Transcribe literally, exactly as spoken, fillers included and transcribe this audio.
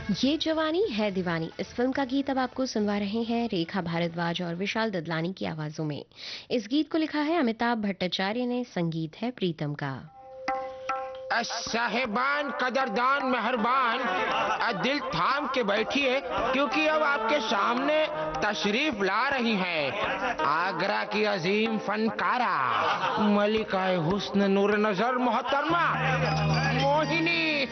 ये जवानी है दीवानी इस फिल्म का गीत अब आपको सुनवा रहे हैं रेखा भारद्वाज और विशाल ददलानी की आवाजों में। इस गीत को लिखा है अमिताभ भट्टाचार्य ने, संगीत है प्रीतम का। साहेबान, कदरदान, मेहरबान, दिल थाम के बैठिए क्योंकि अब आपके सामने तशरीफ ला रही हैं आगरा की अजीम फनकारा मलिका हुस्न नूर नजर मोहतरमा मोहिनी